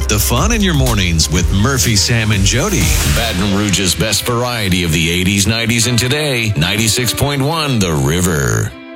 The fun in your mornings with Murphy, Sam, and Jody. Baton Rouge's best variety of the 80s, 90s, and today. 96.1 The River.